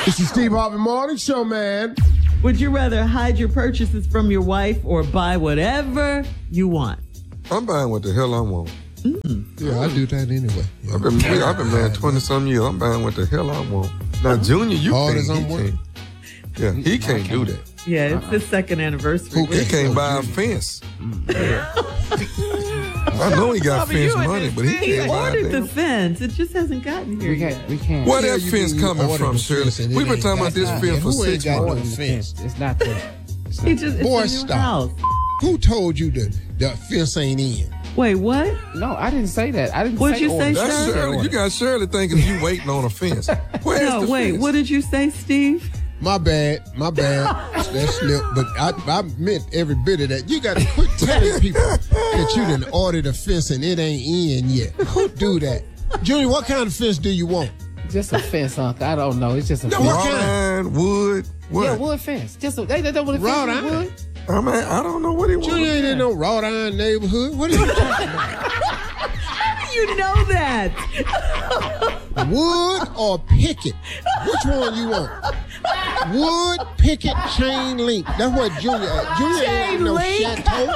It's the Steve Harvey Morning Show, man. Would you rather hide your purchases from your wife or buy whatever you want? I'm buying what the hell I want. Yeah, I do that anyway. Yeah. I've been married 20-some years. I'm buying what the hell I want. Now, Junior, you can't. Yeah, he can't do that. Yeah, it's his second anniversary. He can't buy a fence. I know he got fence money, but he can't buy it. He ordered the fence. It just hasn't gotten here yet. We can't. Where that fence coming from, Shirley? We've been talking about this fence for 6 months. It's not that. Boy, stop. Who told you the fence ain't in? Wait, what? No, I didn't say that. I didn't What'd say you say, That's Shirley. You got Shirley thinking you waiting on a fence. Where's the fence? What did you say, Steve? My bad. That slipped, but I meant every bit of that. You got to quit telling people that you done ordered a fence and it ain't in yet. Who do that? Junior, what kind of fence do you want? Just a fence, Uncle. I don't know. It's just a fence. What kind? Wood. What? Yeah, wood fence. Just they don't want to Wrought fence with iron. wood. I mean, I don't know what he wants. Junior ain't in no wrought iron neighborhood. What are you talking about? You know that. Wood or picket? Which one you want? Wood, picket, chain link. That's what Junior ain't no chateau.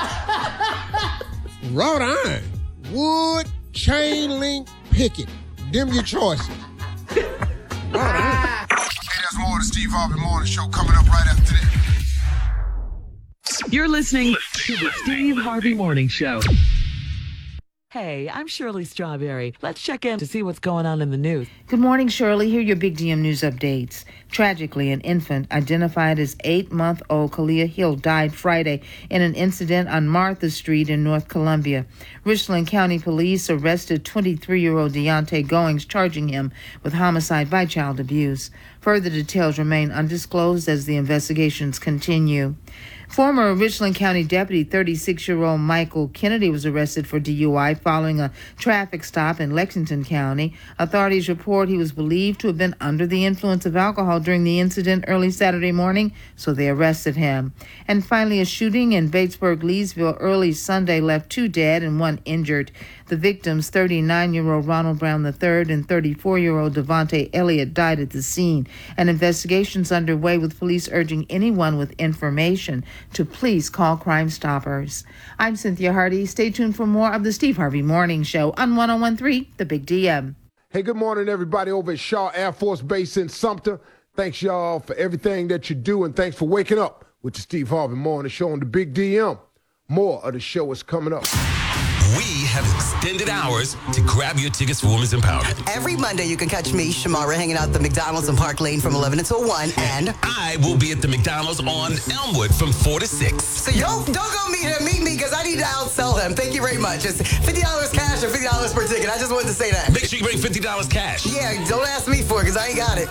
Wrought iron. Wood, chain link, picket. Them your choices. Wrought iron. Hey, there's more of the Steve Harvey Morning Show coming up right after this. You're listening to the Steve Harvey Morning Show. Hey, I'm Shirley Strawberry. Let's check in to see what's going on in the news. Good morning, Shirley. Here are your Big DM News updates. Tragically, an infant identified as 8-month-old Kalia Hill died Friday in an incident on Martha Street in North Columbia. Richland County Police arrested 23-year-old Deontay Goings, charging him with homicide by child abuse. Further details remain undisclosed as the investigations continue. Former Richland County Deputy 36-year-old Michael Kennedy was arrested for DUI following a traffic stop in Lexington County. Authorities report he was believed to have been under the influence of alcohol during the incident early Saturday morning, so they arrested him. And finally, a shooting in Batesburg-Leesville early Sunday left 2 dead and 1 injured. The victims, 39-year-old Ronald Brown III and 34-year-old Devontae Elliott, died at the scene. An investigation's underway with police urging anyone with information to please call Crime Stoppers. I'm Cynthia Hardy. Stay tuned for more of the Steve Harvey Morning Show on 101.3 The Big DM. Hey, good morning, everybody over at Shaw Air Force Base in Sumter. Thanks, y'all, for everything that you do, and thanks for waking up with the Steve Harvey Morning Show on the Big DM. More of the show is coming up. We have extended hours to grab your tickets for Women's Empowerment. Every Monday, you can catch me, Shamara, hanging out at the McDonald's in Park Lane from 11 until 1. And I will be at the McDonald's on Elmwood from 4 to 6. So don't go meet me because I need to outsell them. Thank you very much. It's $50 cash or $50 per ticket. I just wanted to say that. Make sure you bring $50 cash. Yeah, don't ask me for it because I ain't got it.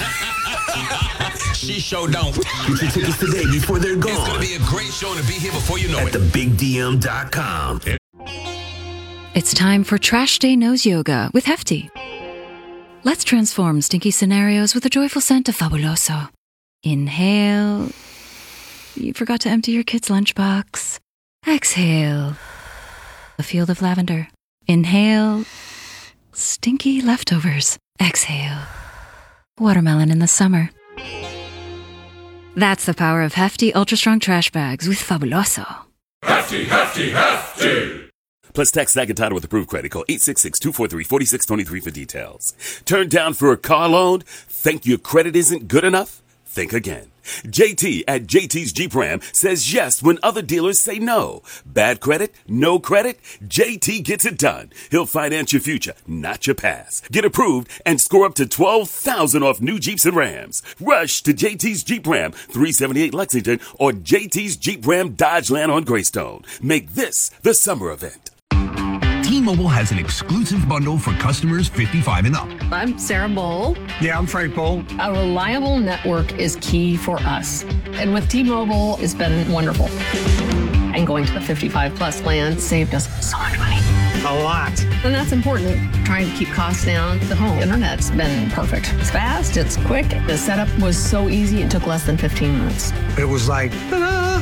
She sure don't. Get your tickets today before they're gone. It's going to be a great show and to be here before you know at it. thebigdm.com. It's time for Trash Day Nose Yoga with Hefty. Let's transform stinky scenarios with a joyful scent of Fabuloso. Inhale. You forgot to empty your kid's lunchbox. Exhale. A field of lavender. Inhale. Stinky leftovers. Exhale. Watermelon in the summer. That's the power of Hefty Ultra Strong Trash Bags with Fabuloso. Hefty, Hefty, Hefty! Plus, tax tag and title with approved credit. Call 866-243-4623 for details. Turned down for a car loan? Think your credit isn't good enough? Think again. JT at JT's Jeep Ram says yes when other dealers say no. Bad credit? No credit? JT gets it done. He'll finance your future, not your past. Get approved and score up to $12,000 off new Jeeps and Rams. Rush to JT's Jeep Ram, 378 Lexington, or JT's Jeep Ram Dodgeland on Greystone. Make this the summer event. T-Mobile has an exclusive bundle for customers 55 and up. I'm Sarah Bowl. Yeah, I'm Frank Bowl. A reliable network is key for us. And with T-Mobile, it's been wonderful. And going to the 55 plus plan saved us so much money. A lot. And that's important. Trying to keep costs down. The home internet's been perfect. It's fast, it's quick. The setup was so easy, it took less than 15 minutes. It was like, ta-da!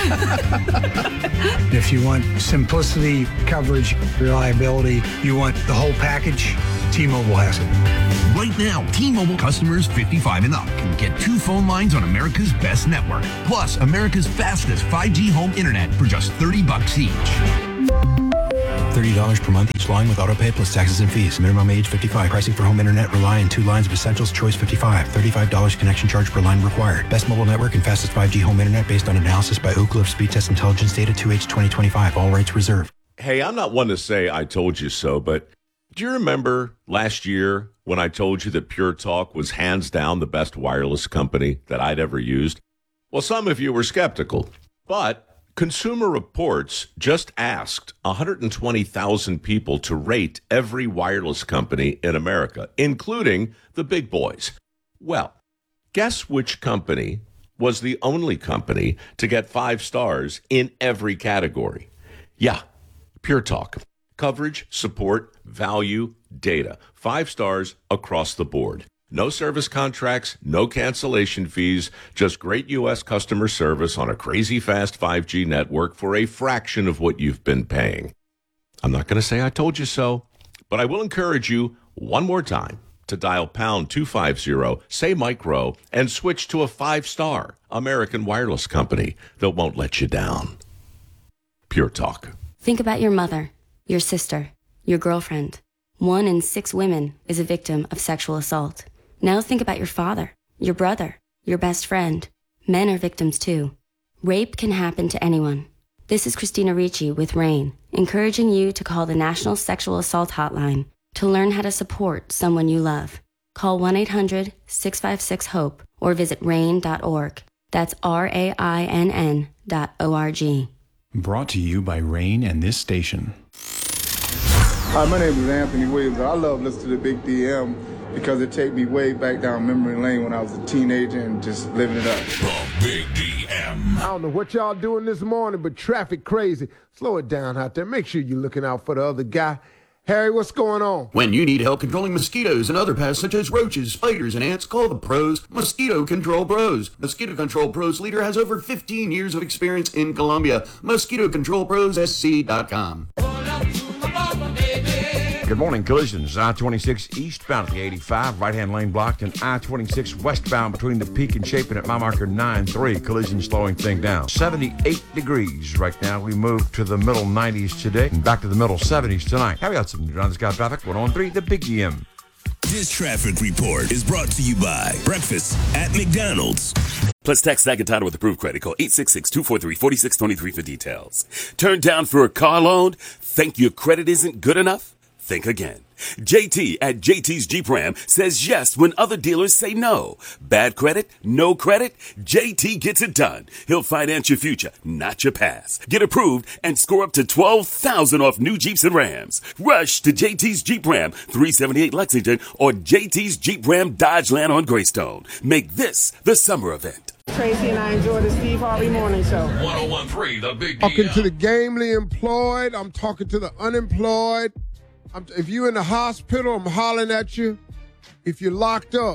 If you want simplicity, coverage, reliability, you want the whole package, T-Mobile has it. Right now, T-Mobile customers 55 and up can get 2 phone lines on America's best network. Plus, America's fastest 5G home internet for just $30 each. $30 per month each line with autopay plus taxes and fees. Minimum age 55. Pricing for home internet rely on 2 lines of Essentials Choice 55. $35 connection charge per line required. Best mobile network and fastest 5G home internet based on analysis by Oak Cliff Speed Test Intelligence data 2H 2025. All rates reserved. Hey, I'm not one to say I told you so, but do you remember last year when I told you that Pure Talk was hands down the best wireless company that I'd ever used? Well, some of you were skeptical, but Consumer Reports just asked 120,000 people to rate every wireless company in America, including the big boys. Well, guess which company was the only company to get 5 stars in every category? Yeah, Pure Talk. Coverage, support, value, data. 5 stars across the board. No service contracts, no cancellation fees, just great U.S. customer service on a crazy fast 5G network for a fraction of what you've been paying. I'm not going to say I told you so, but I will encourage you one more time to dial pound 250, say Mike Rowe, and switch to a 5-star American wireless company that won't let you down. Pure Talk. Think about your mother, your sister, your girlfriend. 1 in 6 women is a victim of sexual assault. Now think about your father, your brother, your best friend. Men are victims too. Rape can happen to anyone. This is Christina Ricci with RAIN, encouraging you to call the National Sexual Assault Hotline to learn how to support someone you love. Call 1-800-656-HOPE or visit RAIN.org. That's RAINN.org. Brought to you by RAIN and this station. Hi, my name is Anthony Williams. I love listening to Big DM because it takes me way back down memory lane when I was a teenager and just living it up. The Big DM. I don't know what y'all doing this morning, but traffic crazy. Slow it down out there. Make sure you're looking out for the other guy. Harry, what's going on? When you need help controlling mosquitoes and other pests such as roaches, spiders, and ants, call the pros, Mosquito Control Pros. Mosquito Control Pros leader has over 15 years of experience in Colombia. MosquitoControlProsSC.com. Good morning. Collisions. I-26 eastbound at the 85. Right-hand lane blocked. And I-26 westbound between the Peak and Chapin at mile marker 9-3. Collision slowing thing down. 78 degrees right now. We move to the middle 90s today and back to the middle 70s tonight. Have you got some John Scott traffic? 103, the Big EM. This traffic report is brought to you by Breakfast at McDonald's. Plus, text Stack and Title with approved credit. Call 866-243-4623 for details. Turned down for a car loan? Think your credit isn't good enough? Think again. JT at JT's Jeep Ram says yes when other dealers say no. Bad credit? No credit? JT gets it done. He'll finance your future, not your past. Get approved and score up to $12,000 off new Jeeps and Rams. Rush to JT's Jeep Ram, 378 Lexington, or JT's Jeep Ram Dodgeland on Greystone. Make this the summer event. Tracy and I enjoy the Steve Harvey Morning Show. 101.3, the Big Talking DM. to the gamely employed. I'm talking to the unemployed. If you're in the hospital, I'm hollering at you. If you're locked up,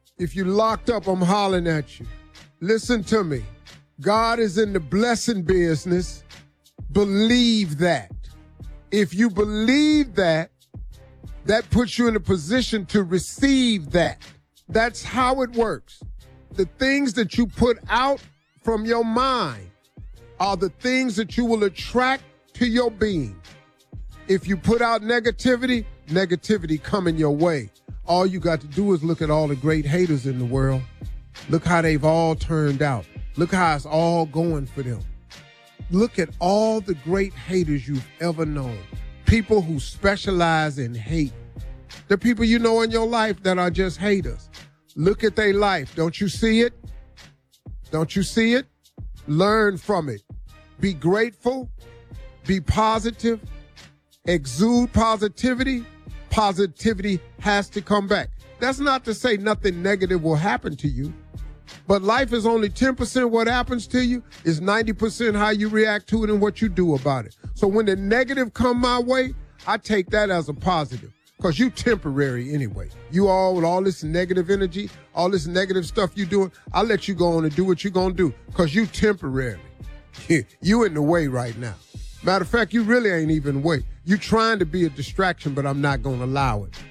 I'm hollering at you. Listen to me. God is in the blessing business. Believe that. If you believe that, that puts you in a position to receive that. That's how it works. The things that you put out from your mind are the things that you will attract to your being. If you put out negativity, negativity coming your way. All you got to do is look at all the great haters in the world. Look how they've all turned out. Look how it's all going for them. Look at all the great haters you've ever known. People who specialize in hate. The people you know in your life that are just haters. Look at their life. Don't you see it? Don't you see it? Learn from it. Be grateful. Be positive. Exude positivity. Positivity has to come back. That's not to say nothing negative will happen to you, but life is only 10% what happens to you. It's 90% how you react to it and what you do about it. So when the negative come my way, I take that as a positive because you temporary anyway. You all with all this negative energy, all this negative stuff you doing, I'll let you go on and do what you're going to do because you temporary. You in the way right now. Matter of fact, you really ain't even way. You trying to be a distraction, but I'm not going to allow it.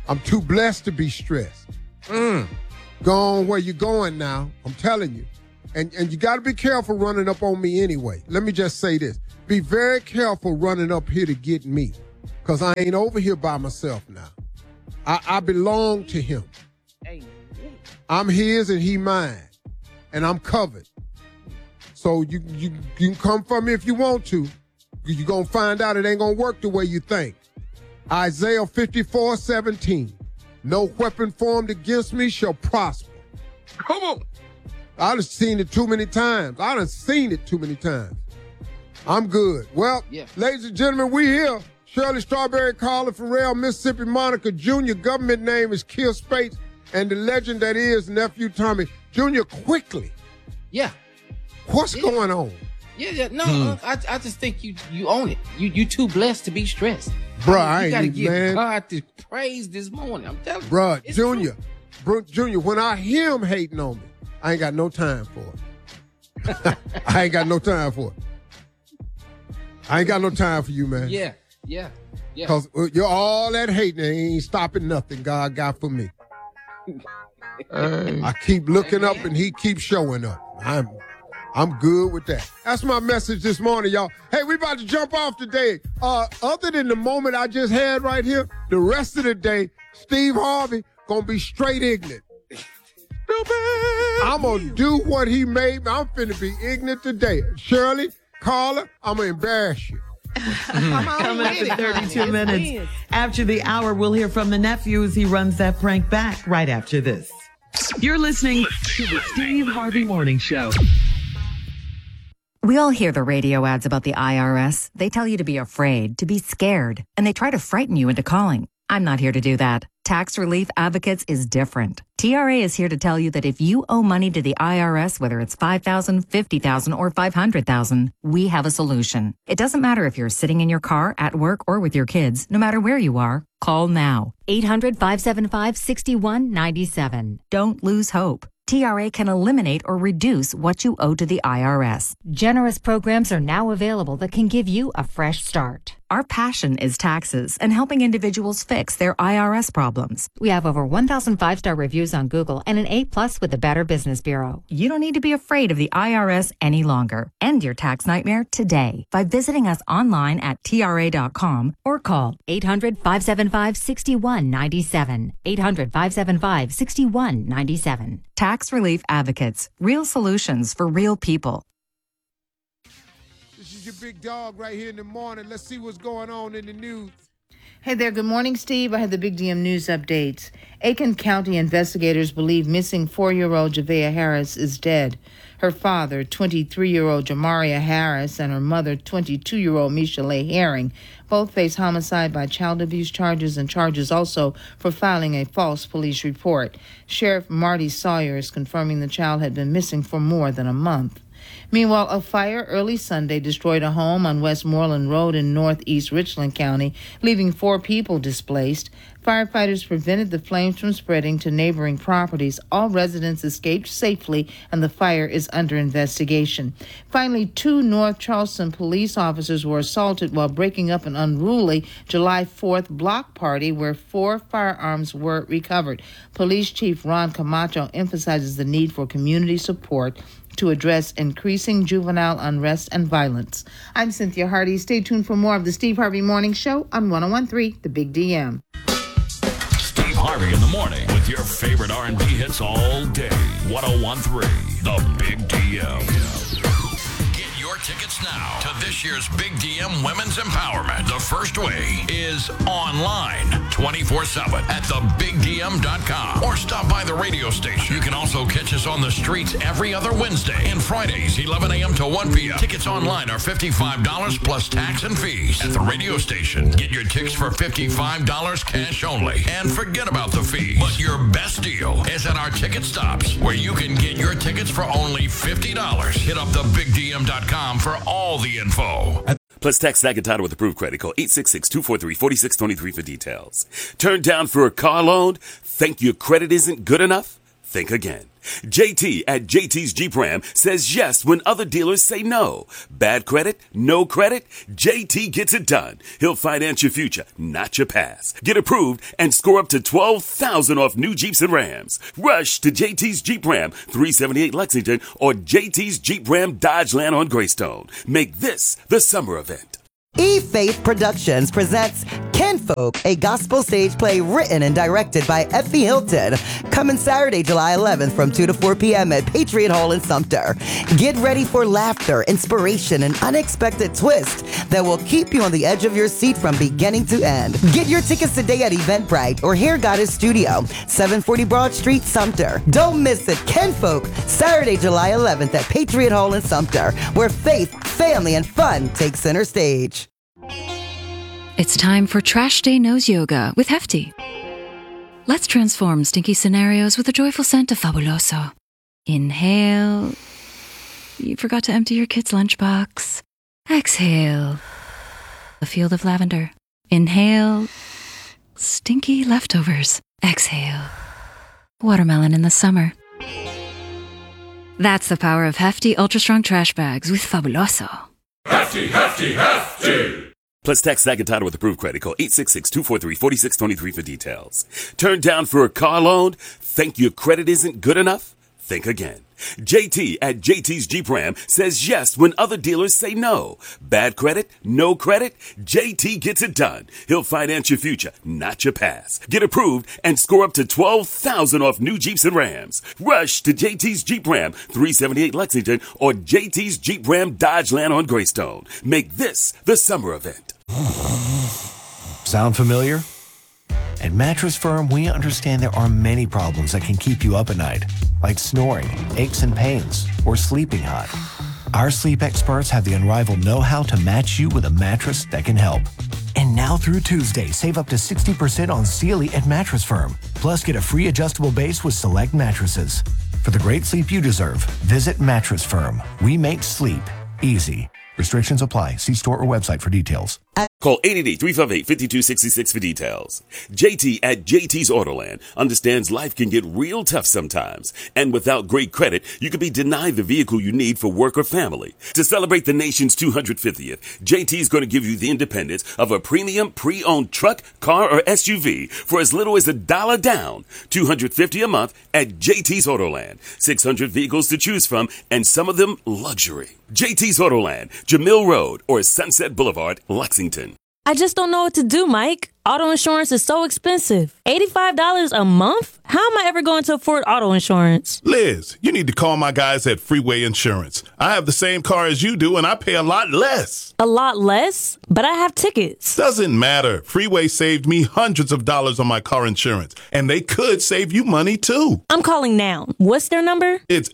I'm too blessed to be stressed. Go on where you're going now. I'm telling you. And you got to be careful running up on me anyway. Let me just say this. Be very careful running up here to get me, because I ain't over here by myself now. I belong to him. I'm his and he mine, and I'm covered. So you can come for me if you want to. You're going to find out it ain't going to work the way you think. Isaiah 54:17. No weapon formed against me shall prosper. Come on. I done seen it too many times. I'm good. Well, ladies and gentlemen, we here. Shirley Strawberry, Carla Farrell, Mississippi Monica Jr. Government name is Kill Spates, and the legend that is Nephew Tommy. Junior, quickly. Yeah. What's going on? Yeah. No, I just think you own it. You too blessed to be stressed. Bruh, I you gotta ain't, give man. God the praise this morning. I'm telling you. Bruh, It's Junior, Junior, when I hear him hating on me, I ain't got no time for it. I ain't got no time for it. I ain't got no time for you, man. Yeah. Because you're all that hating and ain't stopping nothing God got for me. I keep looking up and he keeps showing up. I'm good with that. That's my message this morning, y'all. Hey, we about to jump off today. Other than the moment I just had right here, the rest of the day, Steve Harvey gonna be straight ignorant. I'm gonna do what he made me. I'm finna be ignorant today. Shirley, Carla, I'm gonna embarrass you. Coming up in 32 minutes. After the hour, we'll hear from the nephew as he runs that prank back right after this. You're listening to the Steve Harvey Morning Show. We all hear the radio ads about the IRS. They tell you to be afraid, to be scared, and they try to frighten you into calling. I'm not here to do that. Tax Relief Advocates is different. TRA is here to tell you that if you owe money to the IRS, whether it's $5,000, $50,000, or $500,000, we have a solution. It doesn't matter if you're sitting in your car, at work, or with your kids. No matter where you are, call now. 800-575-6197. Don't lose hope. TRA can eliminate or reduce what you owe to the IRS. Generous programs are now available that can give you a fresh start. Our passion is taxes and helping individuals fix their IRS problems. We have over 1,000 5-star reviews on Google and an A+ with the Better Business Bureau. You don't need to be afraid of the IRS any longer. End your tax nightmare today by visiting us online at TRA.com or call 800-575-6197. 800-575-6197. Tax Relief Advocates. Real solutions for real people. This is your big dog right here in the morning. Let's see what's going on in the news. Hey there, good morning, Steve. I have the Big DM News updates. Aiken County investigators believe missing 4-year-old Javea Harris is dead. Her father, 23-year-old Jamaria Harris, and her mother, 22-year-old Michelle Herring, both face homicide by child abuse charges and charges also for filing a false police report. Sheriff Marty Sawyer is confirming the child had been missing for more than a month. Meanwhile, a fire early Sunday destroyed a home on Westmoreland Road in northeast Richland County, leaving 4 people displaced. Firefighters prevented the flames from spreading to neighboring properties. All residents escaped safely, and the fire is under investigation. Finally, 2 North Charleston police officers were assaulted while breaking up an unruly July 4th block party where 4 firearms were recovered. Police Chief Ron Camacho emphasizes the need for community support to address increasing juvenile unrest and violence. I'm Cynthia Hardy. Stay tuned for more of the Steve Harvey Morning Show on 101.3 The Big DM. Steve Harvey in the morning with your favorite R&B hits all day. 101.3 The Big DM. Get your tickets now to this year's Big DM Women's Empowerment. The first way is online, 24/7 at thebigdm.com, or stop by the radio station. You can also catch us on the streets every other Wednesday and Fridays, 11 a.m. to 1 p.m. Tickets online are $55 plus tax and fees. At the radio station, get your tickets for $55 cash only, and forget about the fees. But your best deal is at our ticket stops, where you can get your tickets for only $50. Hit up thebigdm.com for all the info. Plus, tax tag and title with approved credit. Call 866-243-4623 for details. Turned down for a car loan? Think your credit isn't good enough? Think again. JT at JT's Jeep Ram says yes when other dealers say no. Bad credit? No credit? JT gets it done. He'll finance your future, not your past. Get approved and score up to $12,000 off new Jeeps and Rams. Rush to JT's Jeep Ram, 378 Lexington, or JT's Jeep Ram Dodgeland on Greystone. Make this the summer event. E-Faith Productions presents Kinfolk, a gospel stage play written and directed by Effie Hilton. Coming Saturday, July 11th from 2 to 4 p.m. at Patriot Hall in Sumter. Get ready for laughter, inspiration, and unexpected twist that will keep you on the edge of your seat from beginning to end. Get your tickets today at Eventbrite or Here Goddess Studio, 740 Broad Street, Sumter. Don't miss it. Kinfolk, Saturday, July 11th at Patriot Hall in Sumter, where faith, family, and fun take center stage. It's time for Trash Day Nose Yoga with Hefty. Let's transform stinky scenarios with a joyful scent of Fabuloso. Inhale. You forgot to empty your kid's lunchbox. Exhale. A field of lavender. Inhale. Stinky leftovers. Exhale. Watermelon in the summer. That's the power of Hefty Ultra Strong Trash Bags with Fabuloso. Hefty, hefty, hefty! Plus text tag and title with approved credit. Call 866-243-4623 for details. Turned down for a car loan? Think your credit isn't good enough? Think again. JT at JT's Jeep Ram says yes when other dealers say no. Bad credit? No credit? JT gets it done. He'll finance your future, not your past. Get approved and score up to $12,000 off new Jeeps and Rams. Rush to JT's Jeep Ram, 378 Lexington, or JT's Jeep Ram Dodgeland on Greystone. Make this the summer event. Sound familiar? At Mattress Firm, we understand there are many problems that can keep you up at night, like snoring, aches and pains, or sleeping hot. Our sleep experts have the unrivaled know-how to match you with a mattress that can help. And now through Tuesday, save up to 60% on Sealy at Mattress Firm. Plus, get a free adjustable base with select mattresses. For the great sleep you deserve, visit Mattress Firm. We make sleep easy. Restrictions apply. See store or website for details. Call 888-358-5266 for details. JT at JT's Autoland understands life can get real tough sometimes. And without great credit, you could be denied the vehicle you need for work or family. To celebrate the nation's 250th, JT's going to give you the independence of a premium pre-owned truck, car, or SUV for as little as $1 down. $250 a month at JT's Autoland. 600 vehicles to choose from, and some of them luxury. JT's Autoland, Jamil Road, or Sunset Boulevard, Lexington. I just don't know what to do, Mike. Auto insurance is so expensive. $85 a month? How am I ever going to afford auto insurance? Liz, you need to call my guys at Freeway Insurance. I have the same car as you do, and I pay a lot less. A lot less? But I have tickets. Doesn't matter. Freeway saved me hundreds of dollars on my car insurance, and they could save you money, too. I'm calling now. What's their number? It's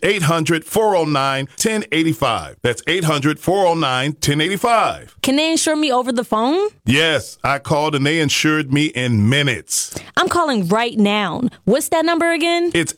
800-409-1085. That's 800-409-1085. Can they insure me over the phone? Yes, I called, and they insured me in minutes. I'm calling right now. What's that number again? It's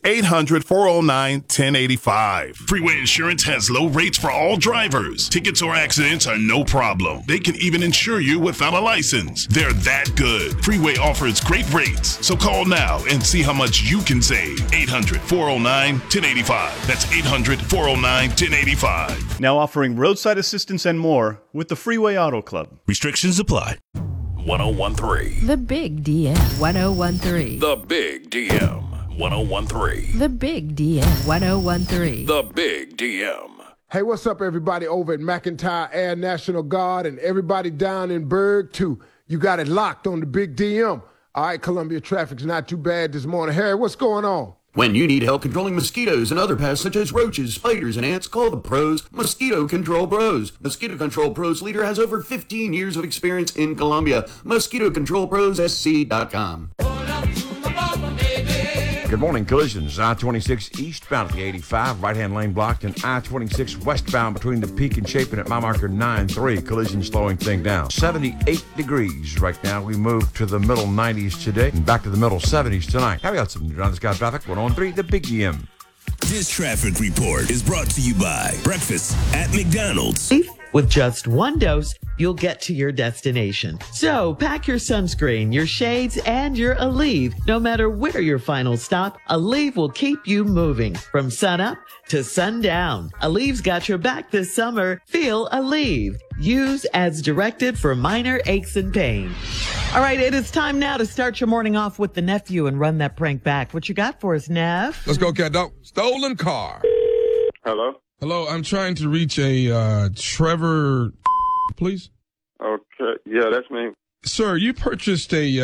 800-409-1085. Freeway Insurance has low rates for all drivers. Tickets or accidents are no problem. They can even insure you without a license. They're that good. Freeway offers great rates. So call now and see how much you can save. 800-409-1085. That's 800-409-1085. Now offering roadside assistance and more with the Freeway Auto Club. Restrictions apply. 1013. The Big DM 1013. The Big DM 1013. The Big DM 1013. The Big DM. Hey, what's up, everybody over at McIntyre Air National Guard and everybody down in Berg, too. You got it locked on the Big DM. All right, Columbia traffic's not too bad this morning. Harry, what's going on? When you need help controlling mosquitoes and other pests such as roaches, spiders, and ants, call the pros, Mosquito Control Pros. Mosquito Control Pros leader has over 15 years of experience in Colombia. MosquitoControlProsSC.com. Good morning. Collisions. I-26 eastbound at the 85. Right-hand lane blocked. And I-26 westbound between the Peak and Chapin at mile marker 9-3. Collision slowing thing down. 78 degrees right now. We move to the middle 90s today and back to the middle 70s tonight. Have we got some John Scott traffic? 103, the Big DM. This traffic report is brought to you by Breakfast at McDonald's. With just one dose, you'll get to your destination. So pack your sunscreen, your shades, and your Aleve. No matter where your final stop, Aleve will keep you moving from sun up to sundown. Aleve's got your back this summer. Feel Aleve. Use as directed for minor aches and pain. All right, it is time now to start your morning off with the nephew and run that prank back. What you got for us, Neff? Let's go, cat dog. Stolen car. Hello? Hello, I'm trying to reach a Trevor, please. Okay. Yeah, that's me. Sir, you purchased a